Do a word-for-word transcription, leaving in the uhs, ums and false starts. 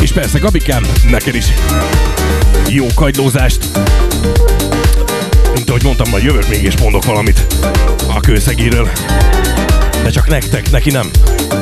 És persze, Gabikám, neked is jó kagylózást. Mint ahogy mondtam, majd jövök még és mondok valamit a kőszegéről. De csak nektek, neki nem.